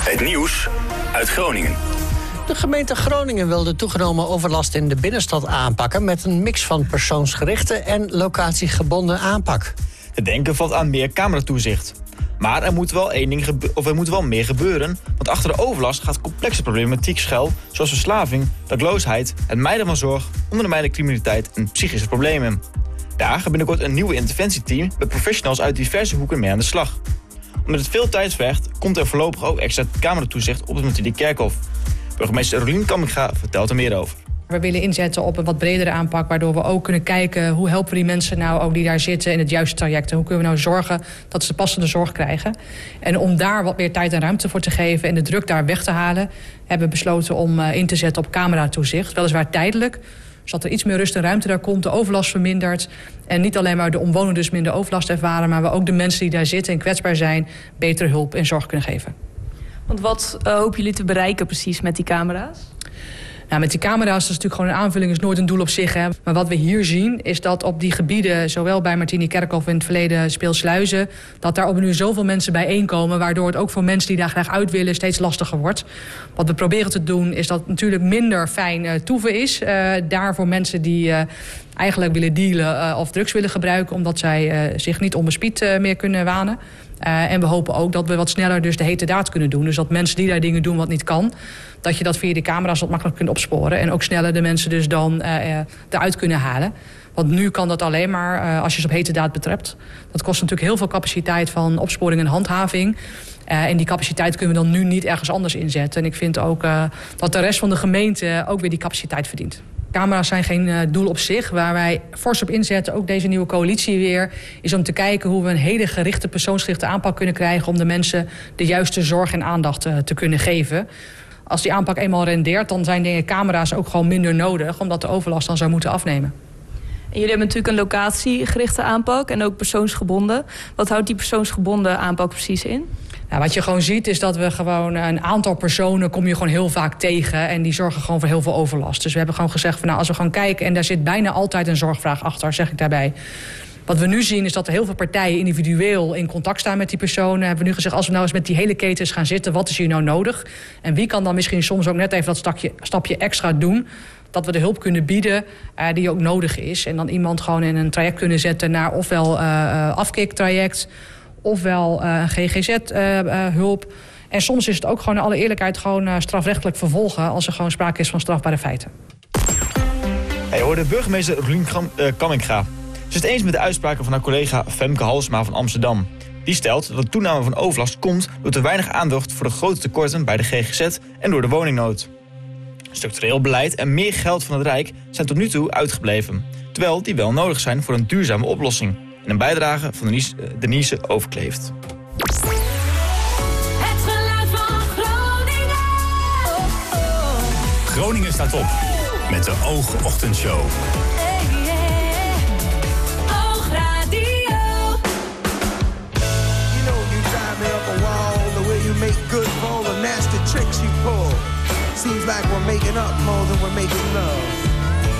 Het nieuws uit Groningen. De gemeente Groningen wil de toegenomen overlast in de binnenstad aanpakken met een mix van persoonsgerichte en locatiegebonden aanpak. Het denken valt aan meer cameratoezicht. Maar er moet wel meer gebeuren, want achter de overlast gaat complexe problematiek schuil, zoals verslaving, dakloosheid, het mijden van zorg, ondermijnen criminaliteit en psychische problemen. Daar gaat binnenkort een nieuwe interventieteam met professionals uit diverse hoeken mee aan de slag. Omdat het veel tijd vergt, komt er voorlopig ook extra cameratoezicht op het Mathilde Kerkhof. Burgemeester Rolien Kamminga vertelt er meer over. We willen inzetten op een wat bredere aanpak, waardoor we ook kunnen kijken hoe helpen we die mensen nou ook die daar zitten in het juiste traject. En hoe kunnen we nou zorgen dat ze passende zorg krijgen. En om daar wat meer tijd en ruimte voor te geven en de druk daar weg te halen, hebben we besloten om in te zetten op cameratoezicht. Weliswaar tijdelijk, zodat er iets meer rust en ruimte daar komt, de overlast vermindert. En niet alleen maar de omwonenden dus minder overlast ervaren, maar we ook de mensen die daar zitten en kwetsbaar zijn betere hulp en zorg kunnen geven. Want wat hopen jullie te bereiken precies met die camera's? Nou, met die camera's, dat is natuurlijk gewoon een aanvulling, is nooit een doel op zich. Hè. Maar wat we hier zien, is dat op die gebieden, zowel bij Martini Kerkhof in het verleden Speelsluizen, dat daar op nu zoveel mensen bijeenkomen, waardoor het ook voor mensen die daar graag uit willen steeds lastiger wordt. Wat we proberen te doen, is dat het natuurlijk minder fijn toeven is. Daar voor mensen die eigenlijk willen dealen of drugs willen gebruiken, omdat zij zich niet onbespied meer kunnen wanen. En we hopen ook dat we wat sneller dus de hete daad kunnen doen. Dus dat mensen die daar dingen doen wat niet kan, dat je dat via de camera's wat makkelijk kunt opsporen. En ook sneller de mensen dus dan eruit kunnen halen. Want nu kan dat alleen maar als je ze op hete daad betrapt. Dat kost natuurlijk heel veel capaciteit van opsporing en handhaving. En die capaciteit kunnen we dan nu niet ergens anders inzetten. En ik vind ook dat de rest van de gemeente ook weer die capaciteit verdient. Camera's zijn geen doel op zich. Waar wij fors op inzetten, ook deze nieuwe coalitie weer, is om te kijken hoe we een hele gerichte, persoonsgerichte aanpak kunnen krijgen om de mensen de juiste zorg en aandacht te kunnen geven. Als die aanpak eenmaal rendeert, dan zijn camera's ook gewoon minder nodig, omdat de overlast dan zou moeten afnemen. En jullie hebben natuurlijk een locatiegerichte aanpak en ook persoonsgebonden. Wat houdt die persoonsgebonden aanpak precies in? Nou, wat je gewoon ziet is dat we gewoon een aantal personen kom je gewoon heel vaak tegen en die zorgen gewoon voor heel veel overlast. Dus we hebben gewoon gezegd van nou, als we gewoon kijken en daar zit bijna altijd een zorgvraag achter, zeg ik daarbij. Wat we nu zien is dat er heel veel partijen individueel in contact staan met die personen. Hebben we nu gezegd, als we nou eens met die hele ketens gaan zitten, wat is hier nou nodig? En wie kan dan misschien soms ook net even dat stapje extra doen, dat we de hulp kunnen bieden die ook nodig is. En dan iemand gewoon in een traject kunnen zetten naar ofwel afkiktraject, ofwel GGZ-hulp. En soms is het ook gewoon in alle eerlijkheid gewoon strafrechtelijk vervolgen als er gewoon sprake is van strafbare feiten. Hij hoorde burgemeester Rolien Kamminga. Ze is het eens met de uitspraken van haar collega Femke Halsema van Amsterdam. Die stelt dat de toename van overlast komt door te weinig aandacht voor de grote tekorten bij de GGZ en door de woningnood. Structureel beleid en meer geld van het Rijk zijn tot nu toe uitgebleven, terwijl die wel nodig zijn voor een duurzame oplossing. En een bijdrage van Denise Overkleeft. Het geluid van Groningen. Groningen staat op met de Oogochtendshow. Oogradio. You know you drive me up a wall, the way you make good for all the nasty tricks you pull. Seems like we're making up more than we're making love.